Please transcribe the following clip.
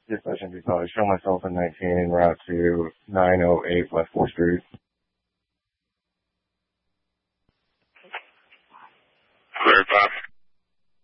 Yes, I should be probably show myself in 19 route to 908 West 4th Street.